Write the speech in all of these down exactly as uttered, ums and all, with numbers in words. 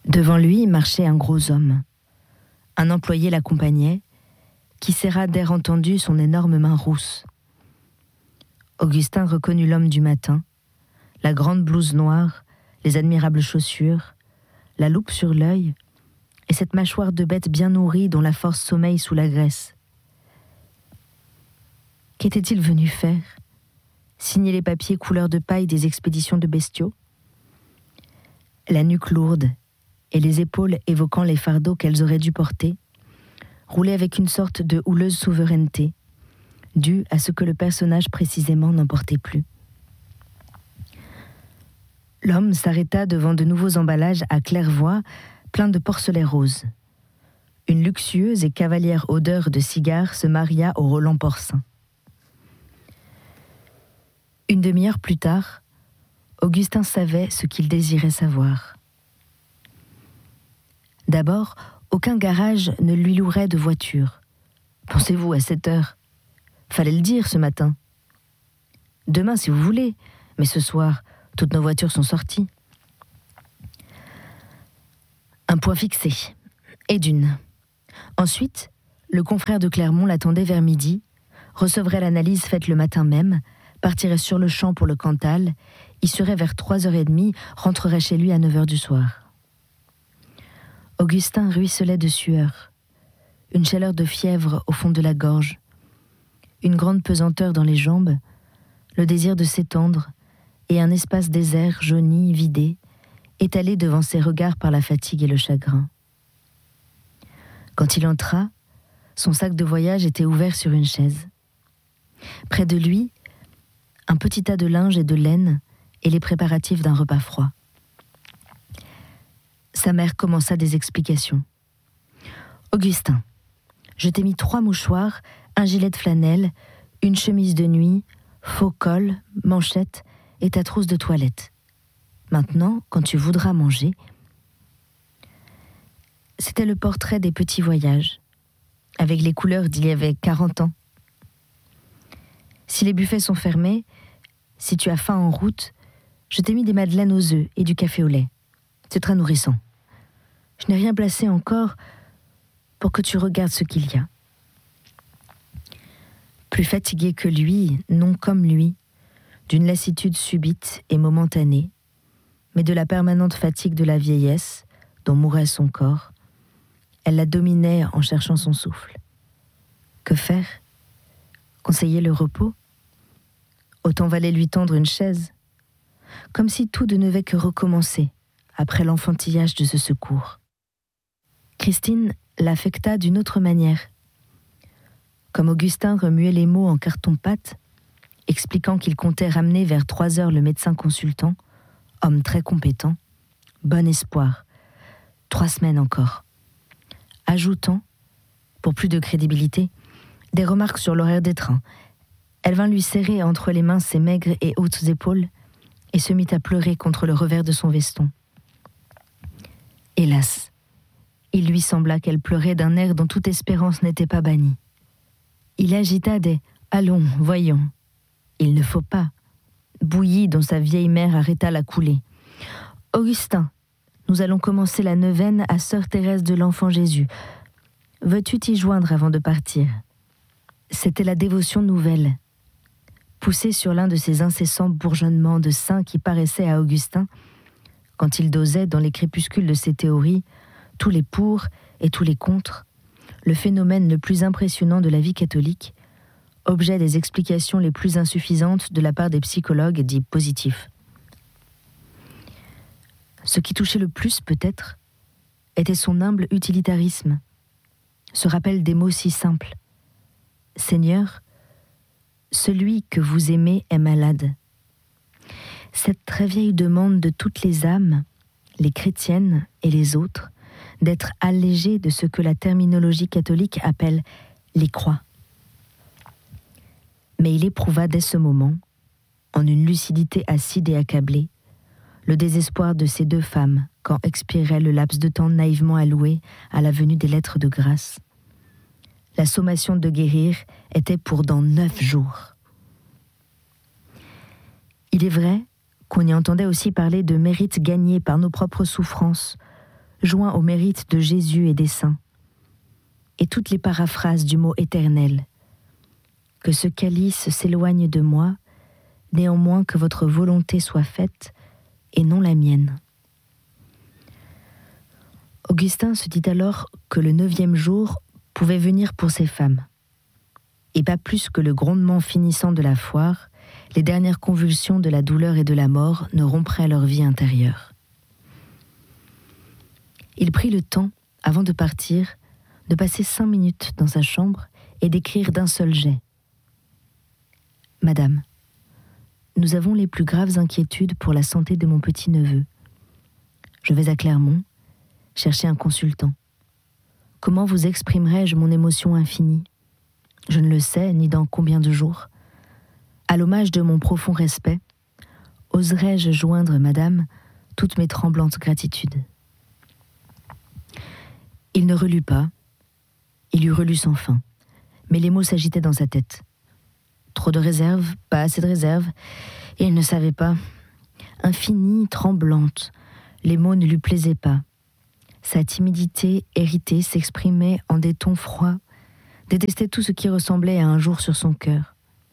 Devant lui marchait un gros homme. Un employé l'accompagnait, qui serra d'air entendu son énorme main rousse. Augustin reconnut l'homme du matin, la grande blouse noire, les admirables chaussures, la loupe sur l'œil, et cette mâchoire de bête bien nourrie dont la force sommeille sous la graisse. Qu'était-il venu faire ? Signer les papiers couleur de paille des expéditions de bestiaux ? La nuque lourde et les épaules évoquant les fardeaux qu'elles auraient dû porter, roulaient avec une sorte de houleuse souveraineté, due à ce que le personnage précisément n'en portait plus. L'homme s'arrêta devant de nouveaux emballages à claire-voie, pleins de porcelets roses. Une luxueuse et cavalière odeur de cigare se maria au Roland porcin. Une demi-heure plus tard, Augustin savait ce qu'il désirait savoir. D'abord, aucun garage ne lui louerait de voiture. Pensez-vous à cette heure ? Fallait le dire ce matin. Demain, si vous voulez, mais ce soir, toutes nos voitures sont sorties. Un point fixé, et d'une. Ensuite, le confrère de Clermont l'attendait vers midi, recevrait l'analyse faite le matin même, partirait sur le champ pour le Cantal, y serait vers trois heures trente, rentrerait chez lui à neuf heures du soir. Augustin ruisselait de sueur, une chaleur de fièvre au fond de la gorge, une grande pesanteur dans les jambes, le désir de s'étendre et un espace désert, jauni, vidé, étalé devant ses regards par la fatigue et le chagrin. Quand il entra, son sac de voyage était ouvert sur une chaise. Près de lui, un petit tas de linge et de laine et les préparatifs d'un repas froid. Sa mère commença des explications. « Augustin, je t'ai mis trois mouchoirs, un gilet de flanelle, une chemise de nuit, faux col, manchette et ta trousse de toilette. Maintenant, quand tu voudras manger... » C'était le portrait des petits voyages, avec les couleurs d'il y avait quarante ans. Si les buffets sont fermés, si tu as faim en route, je t'ai mis des madeleines aux œufs et du café au lait. C'est très nourrissant. Je n'ai rien placé encore pour que tu regardes ce qu'il y a. Plus fatigué que lui, non comme lui, d'une lassitude subite et momentanée, mais de la permanente fatigue de la vieillesse dont mourait son corps, elle la dominait en cherchant son souffle. Que faire ? Conseiller le repos ? Autant valait lui tendre une chaise, comme si tout ne devait que recommencer après l'enfantillage de ce secours. Christine l'affecta d'une autre manière. Comme Augustin remuait les mots en carton-pâte, expliquant qu'il comptait ramener vers trois heures le médecin consultant, homme très compétent, bon espoir, trois semaines encore, ajoutant, pour plus de crédibilité, des remarques sur l'horaire des trains. Elle vint lui serrer entre les mains ses maigres et hautes épaules et se mit à pleurer contre le revers de son veston. Hélas, il lui sembla qu'elle pleurait d'un air dont toute espérance n'était pas bannie. Il agita des « allons, voyons ». Il ne faut pas. Bouillie dont sa vieille mère arrêta la coulée. « Augustin, nous allons commencer la neuvaine à sœur Thérèse de l'Enfant Jésus. Veux-tu t'y joindre avant de partir ?» C'était la dévotion nouvelle. Poussée sur l'un de ces incessants bourgeonnements de saints qui paraissaient à Augustin, quand il dosait dans les crépuscules de ses théories, tous les pour et tous les contre, le phénomène le plus impressionnant de la vie catholique, objet des explications les plus insuffisantes de la part des psychologues dits positifs. Ce qui touchait le plus, peut-être, était son humble utilitarisme, ce rappel des mots si simples. « Seigneur, celui que vous aimez est malade. » Cette très vieille demande de toutes les âmes, les chrétiennes et les autres, d'être allégées de ce que la terminologie catholique appelle les croix. Mais il éprouva dès ce moment, en une lucidité acide et accablée, le désespoir de ces deux femmes quand expirait le laps de temps naïvement alloué à la venue des lettres de grâce. La sommation de guérir était pour dans neuf jours. Il est vrai qu'on y entendait aussi parler de mérites gagnés par nos propres souffrances, joint au mérite de Jésus et des saints, et toutes les paraphrases du mot éternel. Que ce calice s'éloigne de moi, néanmoins que votre volonté soit faite, et non la mienne. Augustin se dit alors que le neuvième jour pouvait venir pour ces femmes. Et pas plus que le grondement finissant de la foire, les dernières convulsions de la douleur et de la mort ne rompraient leur vie intérieure. Il prit le temps, avant de partir, de passer cinq minutes dans sa chambre et d'écrire d'un seul jet. « Madame, nous avons les plus graves inquiétudes pour la santé de mon petit-neveu. Je vais à Clermont chercher un consultant. Comment vous exprimerai-je mon émotion infinie ? Je ne le sais, ni dans combien de jours. À l'hommage de mon profond respect, oserais-je joindre, madame, toutes mes tremblantes gratitudes. » Il ne relut pas, il eût relu sans fin, mais les mots s'agitaient dans sa tête. Trop de réserve, pas assez de réserve, et il ne savait pas. Infinie, tremblante, les mots ne lui plaisaient pas. Sa timidité héritée s'exprimait en des tons froids, détestait tout ce qui ressemblait à un jour sur son cœur.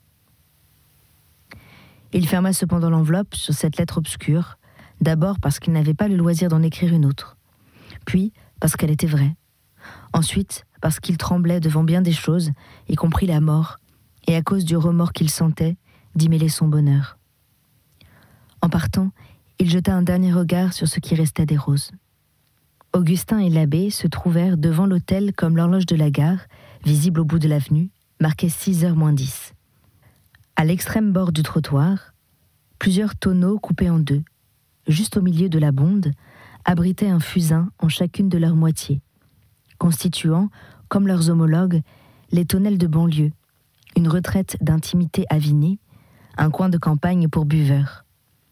Il ferma cependant l'enveloppe sur cette lettre obscure, d'abord parce qu'il n'avait pas le loisir d'en écrire une autre, puis parce qu'elle était vraie, ensuite parce qu'il tremblait devant bien des choses, y compris la mort, et à cause du remords qu'il sentait d'y mêler son bonheur. En partant, il jeta un dernier regard sur ce qui restait des roses. Augustin et l'abbé se trouvèrent devant l'hôtel comme l'horloge de la gare, visible au bout de l'avenue, marquait six heures moins dix. À l'extrême bord du trottoir, plusieurs tonneaux coupés en deux, juste au milieu de la bonde, abritaient un fusain en chacune de leurs moitiés, constituant, comme leurs homologues, les tonnelles de banlieue, une retraite d'intimité avinée, un coin de campagne pour buveurs.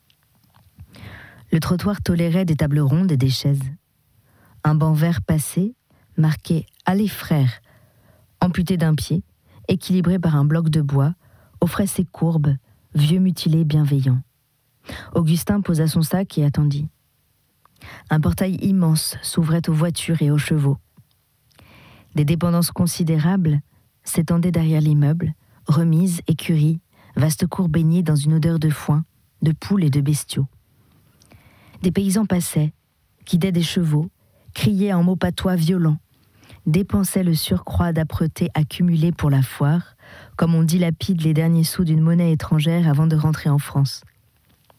Le trottoir tolérait des tables rondes et des chaises. Un banc vert passé, marqué « Allez frères », amputé d'un pied, équilibré par un bloc de bois, offrait ses courbes, vieux mutilé bienveillant. Augustin posa son sac et attendit. Un portail immense s'ouvrait aux voitures et aux chevaux. Des dépendances considérables s'étendaient derrière l'immeuble, remises, écuries, vaste cour baignée dans une odeur de foin, de poules et de bestiaux. Des paysans passaient, guidaient des chevaux, criaient en mots patois violents, dépensaient le surcroît d'âpreté accumulé pour la foire, comme on dilapide les derniers sous d'une monnaie étrangère avant de rentrer en France.